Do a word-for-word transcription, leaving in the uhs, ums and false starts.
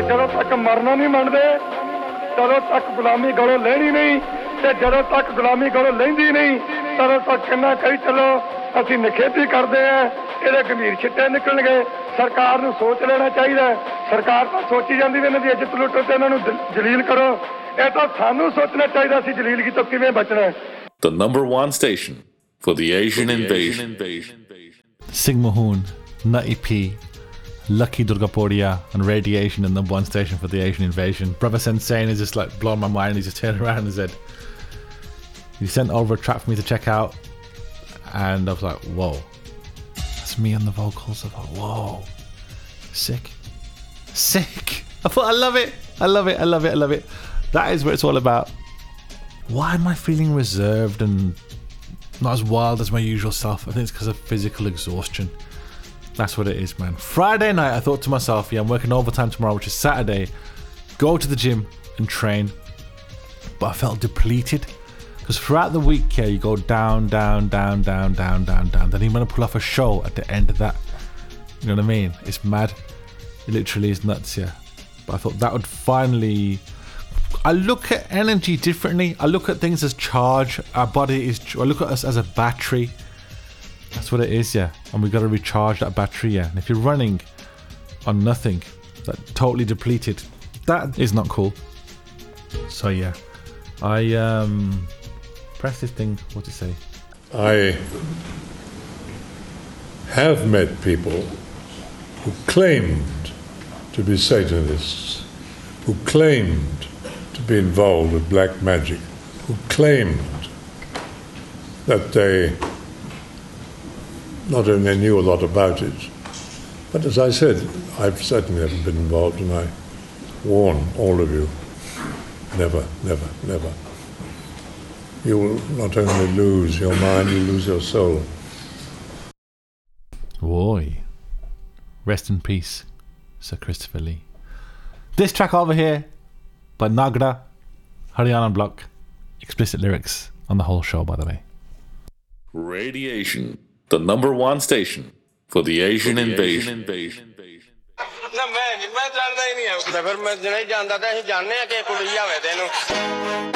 ਪਰ ਜਦੋਂ ਤੱਕ ਮਰਨਾ ਨਹੀਂ ਮੰਨਦੇ ਤਦੋਂ ਤੱਕ ਗੁਲਾਮੀ ਗਲੋਂ ਲੈਣੀ ਨਹੀਂ ਤੇ ਜਦੋਂ ਤੱਕ ਗੁਲਾਮੀ ਗਲੋਂ ਲੈਂਦੀ ਨਹੀਂ ਤਦੋਂ ਤੱਕ ਕਿੰਨਾ ਕਹੀ ਚੱਲੋ ਅਸੀਂ ਨਿਖੇਧੀ ਕਰਦੇ ਆ ਇਹਦੇ ਗੰਭੀਰ ਛਿੱਟੇ ਨਿਕਲਣਗੇ। ਸਰਕਾਰ ਨੂੰ ਸੋਚ ਲੈਣਾ ਚਾਹੀਦਾ। ਸਰਕਾਰ ਤਾਂ ਸੋਚੀ ਜਾਂਦੀ ਵੀ ਇਹਨਾਂ ਦੀ ਇੱਜ਼ਤ ਲੁੱਟੋ ਤੇ ਇਹਨਾਂ ਨੂੰ ਜਲੀਲ ਕਰੋ। ਇਹ ਤਾਂ ਸਾਨੂੰ ਸੋਚਣਾ ਚਾਹੀਦਾ ਸੀ ਜਲੀਲਗੀ ਤੋਂ ਕਿਵੇਂ ਬਚਣਾ। The number one station for the Asian invasion. Sigma Hoon, Nutty P, Lucky Durgapodia and Radiation in the one station for the Asian invasion. Brother Sensei is just like blowing my mind. He just turned around and said, he sent over a track for me to check out, and I was like, whoa, that's me on the vocals. I thought, whoa, sick, sick. I thought, I love it, I love it, I love it, I love it. That is what it's all about. Why am I feeling reserved and not as wild as my usual self? I think it's because of physical exhaustion. That's what it is, man. Friday night, I thought to myself, yeah, I'm working overtime tomorrow, which is Saturday. Go to the gym and train. But I felt depleted. Because throughout the week, yeah, you go down, down, down, down, down, down, down. Then you want to pull off a show at the end of that. You know what I mean? It's mad. It literally is nuts, yeah. But I thought that would finally... I look at energy differently. I look at things as charge. Our body is... I look at us as a battery. That's what it is, yeah. And we've got to recharge that battery, yeah. And if you're running on nothing, that totally depleted, that is not cool. So, yeah. I, um... press this thing. What's it say? I have met people who claimed to be Satanists, who claimed to be involved with black magic, who claimed that they not only knew a lot about it, but as I said, I've certainly never been involved, and I warn all of you, never, never, never. You will not only lose your mind, you lose your soul. Boy. Rest in peace, Sir Christopher Lee. This track over here by Nagra, Haryana Block. Explicit lyrics on the whole show, by the way. Radiation, the number one station for the Asian for the invasion. Asian invasion.